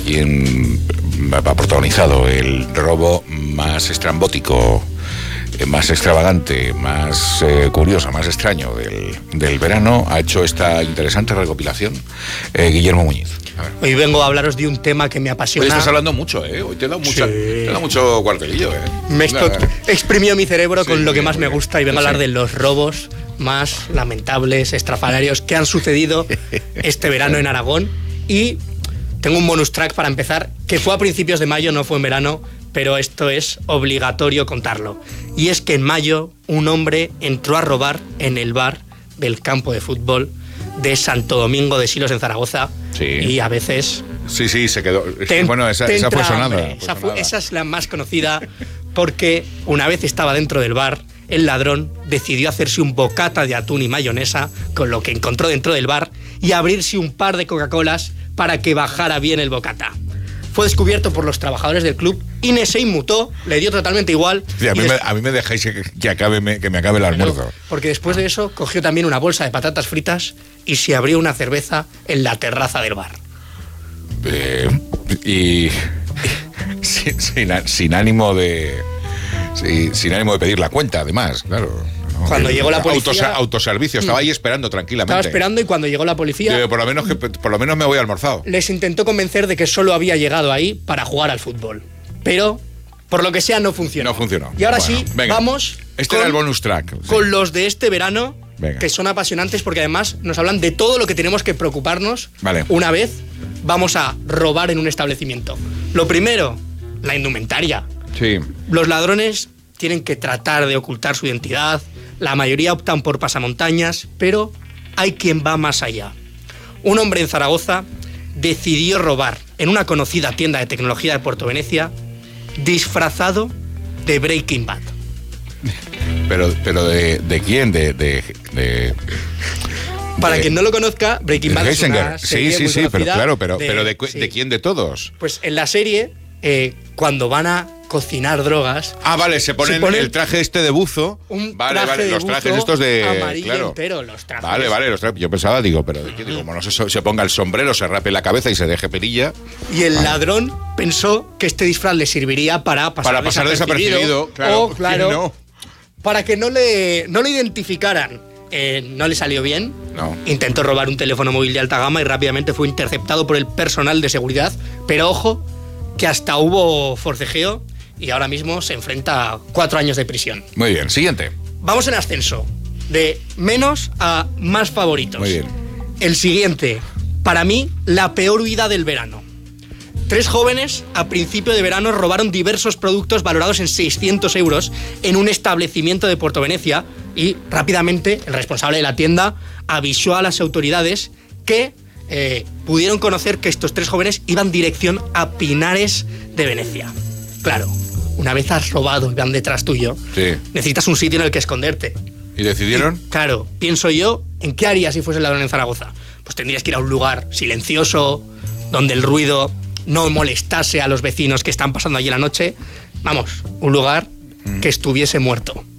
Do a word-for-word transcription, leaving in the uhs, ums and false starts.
quien ha protagonizado el robo más estrambótico, más extravagante, más eh, curioso, más extraño del, del verano, ha hecho esta interesante recopilación, eh, Guillermo Muñiz. Hoy vengo a hablaros de un tema que me apasiona. Hoy estás hablando mucho, ¿eh? Hoy te he dado, mucha, sí. te he dado mucho cuartelillo, ¿eh? Me he exprimido mi cerebro sí, con lo que más me gusta y vengo sí. a hablar de los robos más lamentables, estrafalarios que han sucedido este verano en Aragón. Y tengo un bonus track para empezar, que fue a principios de mayo, no fue en verano, pero esto es obligatorio contarlo. Y es que en mayo un hombre entró a robar en el bar del campo de fútbol de Santo Domingo de Silos en Zaragoza. Sí. Y a veces... Sí, sí, se quedó... Te, bueno, esa, esa fue sonada. Hombre, esa, fue, esa es la más conocida porque una vez estaba dentro del bar, el ladrón decidió hacerse un bocata de atún y mayonesa con lo que encontró dentro del bar y abrirse un par de Coca-Colas para que bajara bien el bocata. Fue descubierto por los trabajadores del club y ni se inmutó, le dio totalmente igual. Sí, a, mí me, a mí me dejáis que, que, acabe, me, que me acabe el almuerzo. Claro, porque después de eso cogió también una bolsa de patatas fritas y se abrió una cerveza en la terraza del bar. Eh, y sin, sin, sin ánimo de sin, sin ánimo de pedir la cuenta, además, claro. Cuando llegó la policía... Autosa, autoservicio, estaba ahí esperando tranquilamente. Estaba esperando y cuando llegó la policía... Yo, por, lo menos que, por lo menos me voy almorzado. Les intentó convencer de que solo había llegado ahí para jugar al fútbol. Pero, por lo que sea, no funcionó. No funcionó. Y ahora bueno, sí, venga. vamos... Este con, era el bonus track. Sí. Con los de este verano, venga. Que son apasionantes porque además nos hablan de todo lo que tenemos que preocuparnos vale. una vez vamos a robar en un establecimiento. Lo primero, la indumentaria. Sí. Los ladrones tienen que tratar de ocultar su identidad. La mayoría optan por pasamontañas, pero hay quien va más allá. Un hombre en Zaragoza decidió robar en una conocida tienda de tecnología de Puerto Venecia disfrazado de Breaking Bad. Pero, pero de, ¿de quién? De, de, de Para de, quien no lo conozca, Breaking Bad es una serie sí, sí, muy sí, pero claro, pero de, pero de, sí. ¿de quién de todos? Pues en la serie, eh, cuando van a cocinar drogas... Ah, vale, se ponen, se ponen el traje este de buzo. Un vale, traje vale, de los trajes buzo estos de... amarillo claro. entero, los trajes. Vale, vale, los trajes. Yo pensaba, digo, pero ¿de qué? Digo, como no se, se ponga el sombrero, se rape la cabeza y se deje perilla. Y el vale. ladrón pensó que este disfraz le serviría para pasar, para pasar desapercibido. desapercibido claro, o, claro, no? para que no le, no le identificaran. Eh, no le salió bien. No. Intentó robar un teléfono móvil de alta gama y rápidamente fue interceptado por el personal de seguridad. Pero ojo, que hasta hubo forcejeo y ahora mismo se enfrenta a cuatro años de prisión. Muy bien, siguiente. Vamos en ascenso, de menos a más favoritos. Muy bien. El siguiente, para mí, la peor huida del verano. Tres jóvenes a principio de verano robaron diversos productos valorados en seiscientos euros en un establecimiento de Puerto Venecia y rápidamente el responsable de la tienda avisó a las autoridades que eh, pudieron conocer que estos tres jóvenes iban dirección a Pinares de Venecia. Claro, una vez has robado y van detrás tuyo, sí. necesitas un sitio en el que esconderte. ¿Y decidieron? Y, claro, pienso yo, ¿en qué haría si fuese el ladrón en Zaragoza? Pues tendrías que ir a un lugar silencioso, donde el ruido no molestase a los vecinos que están pasando allí la noche. Vamos, un lugar mm. que estuviese muerto.